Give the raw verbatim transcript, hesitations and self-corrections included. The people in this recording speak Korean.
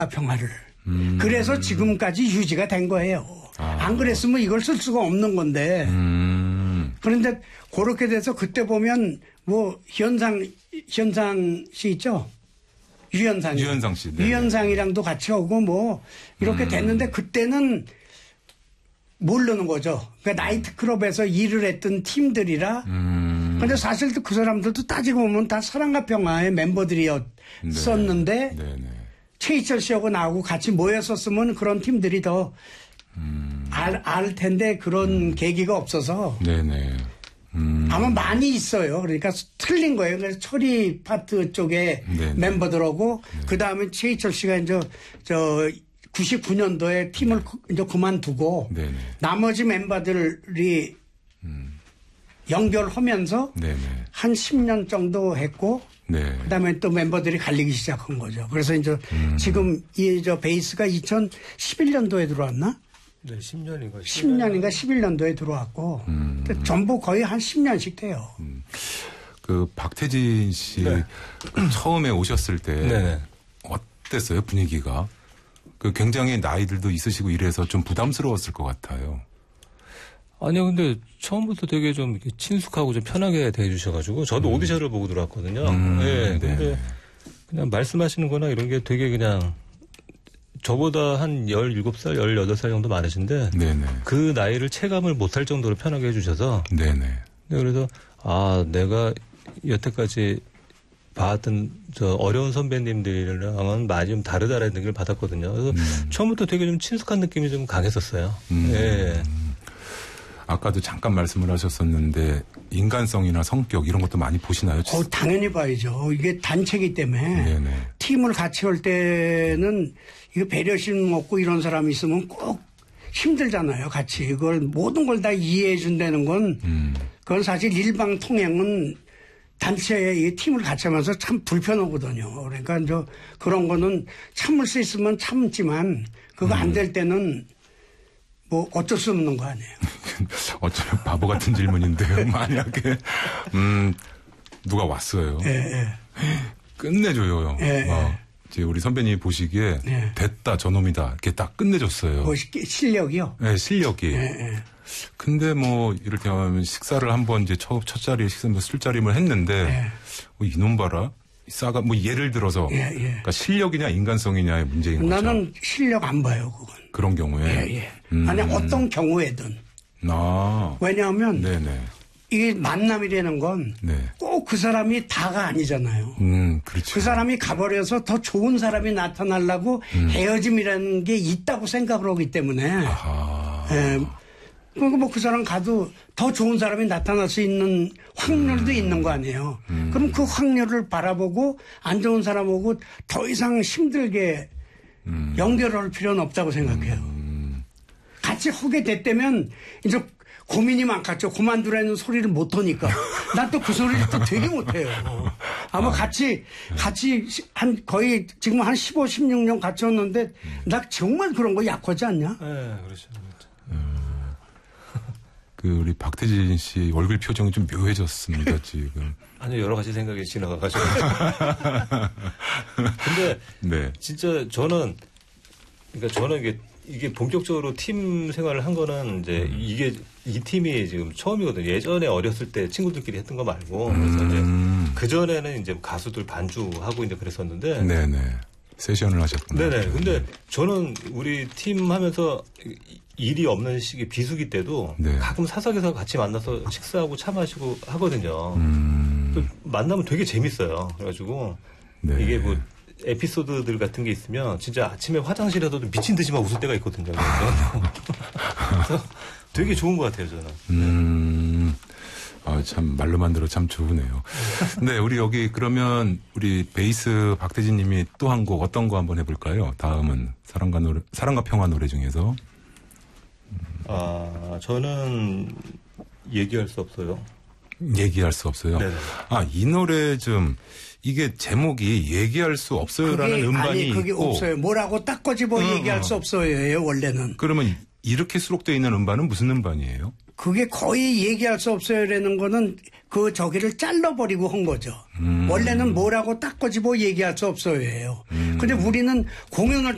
평화를. 음. 그래서 지금까지 유지가 된 거예요. 아. 안 그랬으면 이걸 쓸 수가 없는 건데. 음. 그런데 그렇게 돼서 그때 보면 뭐 현상 현상 씨 있죠? 유현상. 유현상 씨. 네. 유현상이랑도 같이 오고 뭐 이렇게 음. 됐는데 그때는 모르는 거죠. 그러니까 나이트클럽에서 일을 했던 팀들이라. 음. 근데 사실 그 사람들도 따지고 보면 다 사랑과 평화의 멤버들이었었는데 네. 네. 네. 최희철 씨하고 나하고 같이 모였었으면 그런 팀들이 더 음. 알, 알 텐데 그런 음. 계기가 없어서. 네네. 음. 아마 많이 있어요. 그러니까 틀린 거예요. 그래서 철이 파트 쪽에 네네. 멤버들하고 네. 그 다음에 최희철 씨가 이제 저 구십구 년도에 팀을 네. 이제 그만두고 네네. 나머지 멤버들이 음. 연결하면서 네네. 한 십 년 정도 했고 네. 그다음에 또 멤버들이 갈리기 시작한 거죠. 그래서 이제 음. 지금 이 저 베이스가 이천십일 년도에 들어왔나? 네, 십 년인가. 십 년인가 십일 년도에 들어왔고 음. 전부 거의 한 십 년씩 돼요. 음. 그 박태진 씨 네. 처음에 오셨을 때 네네. 어땠어요 분위기가? 그 굉장히 나이들도 있으시고 이래서 좀 부담스러웠을 것 같아요. 아니요, 근데 처음부터 되게 좀 친숙하고 좀 편하게 대해주셔가지고 저도 음. 오디션을 보고 들어왔거든요. 음. 네, 근데 네. 그냥 말씀하시는 거나 이런 게 되게 그냥 저보다 한 열일곱 살, 열여덟 살 정도 많으신데 네네. 그 나이를 체감을 못할 정도로 편하게 해주셔서 네네. 네, 그래서 아 내가 여태까지 봤던 저 어려운 선배님들이랑은 많이 좀 다르다라는 느낌을 받았거든요. 그래서 음. 처음부터 되게 좀 친숙한 느낌이 좀 강했었어요. 음. 네. 아까도 잠깐 말씀을 하셨었는데 인간성이나 성격 이런 것도 많이 보시나요? 어, 당연히 봐야죠. 이게 단체이기 때문에 네네. 팀을 같이 할 때는 이거 배려심 없고 이런 사람이 있으면 꼭 힘들잖아요. 같이 이걸 모든 걸 다 이해해 준다는 건 음. 그건 사실 일방통행은 단체의 이 팀을 같이 하면서 참 불편하거든요. 그러니까 저 그런 거는 참을 수 있으면 참지만 그거 안 될 때는 뭐 어쩔 수 없는 거 아니에요. 어쩌면 바보 같은 질문인데요. 만약에 음 누가 왔어요. 예, 예. 끝내줘요. 예, 막 이제 우리 선배님이 보시기에 예. 됐다 저놈이다 이렇게 딱 끝내줬어요. 뭐 실력이요? 네, 실력이. 예, 예. 근데 뭐 이를테면 식사를 한번 이제 첫, 첫 자리에 식사 뭐 술자림을 했는데 예. 뭐 이놈 봐라 싸가 뭐 예를 들어서 예, 예. 그러니까 실력이냐 인간성이냐의 문제인 거죠. 나는 실력 안 봐요, 그건. 그런 경우에. 예, 예. 음. 아니, 어떤 경우에든. 아. 왜냐하면 네네. 이게 만남이라는 건 꼭 그 네. 사람이 다가 아니잖아요. 음, 그렇죠. 그 사람이 가버려서 더 좋은 사람이 나타나려고 음. 헤어짐이라는 게 있다고 생각을 하기 때문에. 아. 예. 그리고 뭐 그 사람 가도 더 좋은 사람이 나타날 수 있는 확률도 음. 있는 거 아니에요. 음. 그럼 그 확률을 바라보고 안 좋은 사람하고 더 이상 힘들게 음. 연결할 필요는 없다고 생각해요. 음. 같이 하게 됐다면 이제 고민이 많겠죠. 그만두라는 소리를 못 하니까. 난 또 그 소리를 또 되게 못해요. 아마 아. 같이, 같이 한 거의 지금 한 십오, 십육 년 같이 왔는데 나 정말 그런 거 약하지 않냐? 네, 그렇죠. 그 우리 박태진 씨 얼굴 표정이 좀 묘해졌습니다 지금. 아니 여러 가지 생각이 지나가가지고. 근데 네. 진짜 저는 그러니까 저는 이게 이게 본격적으로 팀 생활을 한 거는 이제 음. 이게 이 팀이 지금 처음이거든요. 예전에 어렸을 때 친구들끼리 했던 거 말고 그래서 음. 이제 그 전에는 이제 가수들 반주하고 이제 그랬었는데. 네네. 세션을 하셨구나. 네네. 근데 저는 우리 팀 하면서 일이 없는 시기 비수기 때도 네. 가끔 사석에서 같이 만나서 식사하고 차 마시고 하거든요. 음. 또 만나면 되게 재밌어요. 그래가지고 네. 이게 뭐 에피소드들 같은 게 있으면 진짜 아침에 화장실에서도 미친 듯이 막 웃을 때가 있거든요. 그래서 되게 좋은 것 같아요, 저는. 음. 아, 참, 말로만 들어 참 좋으네요. 네, 우리 여기 그러면 우리 베이스 박태진 님이 또 한 곡 어떤 거 한번 해볼까요? 다음은 사랑과 노래, 사랑과 평화 노래 중에서. 아, 저는 얘기할 수 없어요. 얘기할 수 없어요. 네네. 아, 이 노래 좀, 이게 제목이 얘기할 수 없어요라는 그게, 음반이 아니, 그게 있고. 없어요. 뭐라고 딱 꺼집어 어, 얘기할 어. 수 없어요, 원래는. 그러면 이렇게 수록되어 있는 음반은 무슨 음반이에요? 그게 거의 얘기할 수 없어요라는 거는 그 저기를 잘라버리고 한 거죠. 음. 원래는 뭐라고 딱 꺼집어 얘기할 수 없어요예요. 음. 근데 우리는 공연을